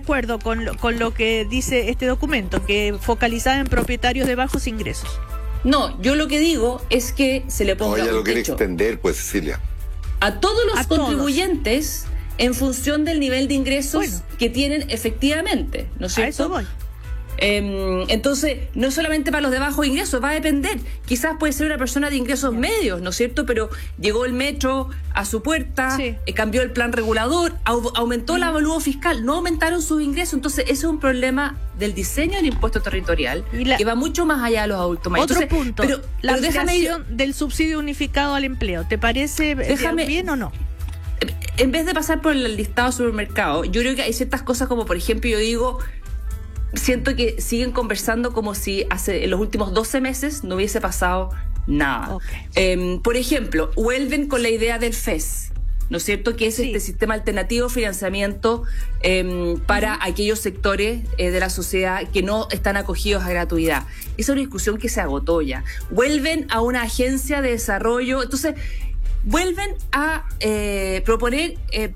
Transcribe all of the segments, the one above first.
acuerdo con lo que dice este documento, que focalizada en propietarios de bajos ingresos. No, yo lo que digo es que se le ponga ella un lo quiere techo extender, pues, Cecilia. a todos los contribuyentes en función del nivel de ingresos que tienen efectivamente, ¿no es cierto? A eso voy. Entonces, no solamente para los de bajos ingresos, va a depender. Quizás puede ser una persona de ingresos medios, ¿no es cierto? Pero llegó el metro a su puerta, cambió el plan regulador, aumentó el avalúo fiscal, no aumentaron sus ingresos. Entonces, ese es un problema del diseño del impuesto territorial que va mucho más allá de los adultos mayores. Otro punto, la ampliación del subsidio unificado al empleo. ¿Te parece bien o no? En vez de pasar por el listado de supermercado, yo creo que hay ciertas cosas como, por ejemplo, yo digo... Siento que siguen conversando como si en los últimos 12 meses no hubiese pasado nada. Por ejemplo, vuelven con la idea del FES, ¿no es cierto? Que es este sistema alternativo de financiamiento para aquellos sectores de la sociedad que no están acogidos a gratuidad. Esa es una discusión que se agotó ya. Vuelven a una agencia de desarrollo, entonces vuelven a proponer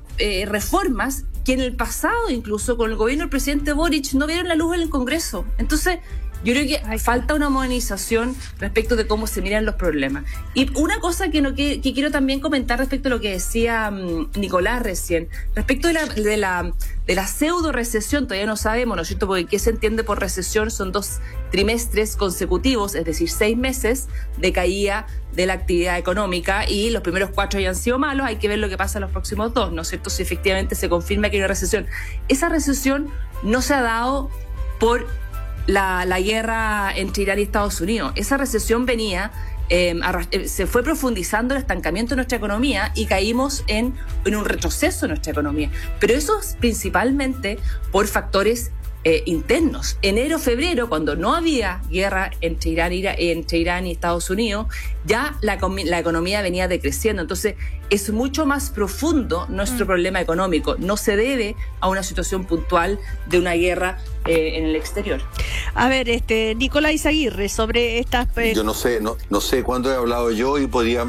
reformas que en el pasado, incluso con el gobierno del presidente Boric, no vieron la luz en el Congreso. Entonces, yo creo que falta una modernización respecto de cómo se miran los problemas. Y una cosa que quiero también comentar respecto a lo que decía Nicolás recién, respecto de la pseudo recesión, todavía no sabemos, ¿no es cierto? Porque ¿qué se entiende por recesión? Son 2 trimestres consecutivos, es decir, 6 meses de caída de la actividad económica, y los primeros 4 hayan sido malos. Hay que ver lo que pasa en los próximos 2, ¿no es cierto? Si efectivamente se confirma que hay una recesión. Esa recesión no se ha dado por la guerra entre Irán y Estados Unidos. Esa recesión venía, se fue profundizando el estancamiento de nuestra economía y caímos en un retroceso de nuestra economía. Pero eso es principalmente por factores internos. Enero, febrero, cuando no había guerra entre Irán y Estados Unidos, ya la economía venía decreciendo. Entonces, es mucho más profundo nuestro problema económico. No se debe a una situación puntual de una guerra en el exterior. A ver, Nicolás Izaguirre, sobre estas... Yo no sé cuándo he hablado yo, y podría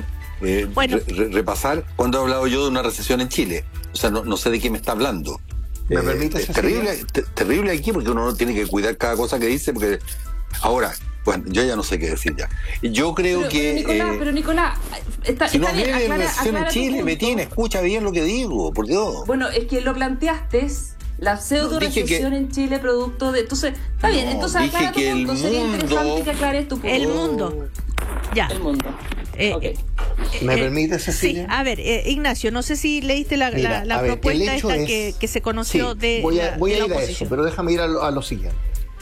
repasar cuándo he hablado yo de una recesión en Chile. O sea, no sé de qué me está hablando. ¿Me permites? Terrible aquí, porque uno no tiene que cuidar cada cosa que dice, porque ahora, bueno, yo ya no sé qué decir ya. Yo creo pero Nicolás, si no viene de recesión en Chile, Betín, escucha bien lo que digo, por Dios. Bueno, es que lo planteaste, la pseudo recesión en Chile producto de... Entonces, está bien, entonces aclara tu punto. Sería interesante que aclares tu punto. El mundo. Ya. El mundo. Okay. ¿Me permite, Cecilia? Sí, a ver, Ignacio, no sé si leíste la propuesta esta que se conoció de voy a ir la a eso, pero déjame ir a lo siguiente.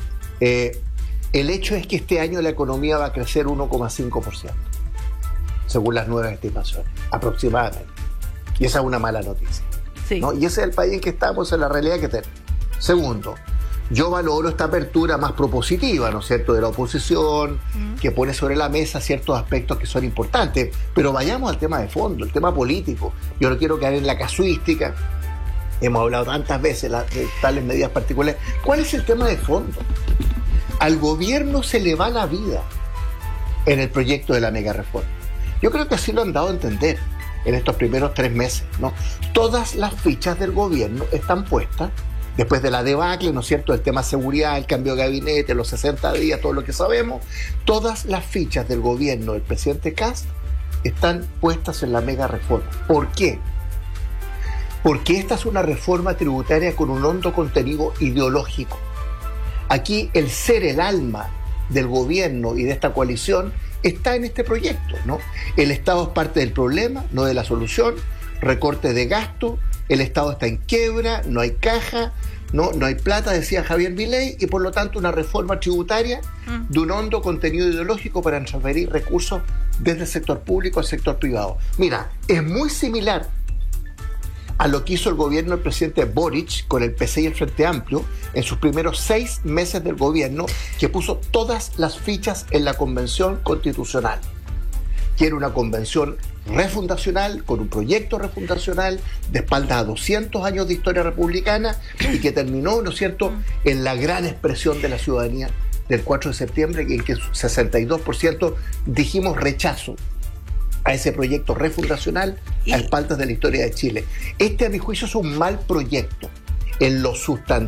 El hecho es que este año la economía va a crecer 1,5%, según las nuevas estimaciones, aproximadamente. Y esa es una mala noticia. Sí. ¿No? Y ese es el país en que estamos, en la realidad que tenemos. Segundo, yo valoro esta apertura más propositiva, ¿no es cierto?, de la oposición, que pone sobre la mesa ciertos aspectos que son importantes, pero vayamos al tema de fondo, el tema político. Yo no quiero caer en la casuística, hemos hablado tantas veces de tales medidas particulares. ¿Cuál es el tema de fondo? Al gobierno se le va la vida en el proyecto de la mega reforma. Yo creo que así lo han dado a entender en estos primeros 3 meses, ¿no? Todas las fichas del gobierno están puestas después de la debacle, ¿no es cierto?, el tema seguridad, el cambio de gabinete, los 60 días, todo lo que sabemos. Todas las fichas del gobierno del presidente Kast están puestas en la mega reforma. ¿Por qué? Porque esta es una reforma tributaria con un hondo contenido ideológico. Aquí el ser, el alma del gobierno y de esta coalición está en este proyecto, ¿no? El Estado es parte del problema, no de la solución. Recorte de gasto, el Estado está en quiebra, no hay caja, no hay plata, decía Javier Milei, y por lo tanto una reforma tributaria de un hondo contenido ideológico para transferir recursos desde el sector público al sector privado. Mira, es muy similar a lo que hizo el gobierno del presidente Boric con el PC y el Frente Amplio en sus primeros 6 meses del gobierno, que puso todas las fichas en la Convención Constitucional, que era una convención refundacional, con un proyecto refundacional de espaldas a 200 años de historia republicana, y que terminó, ¿no es cierto?, en la gran expresión de la ciudadanía del 4 de septiembre, en que 62% dijimos rechazo a ese proyecto refundacional a espaldas de la historia de Chile. Este, a mi juicio, es un mal proyecto en lo sustantivo.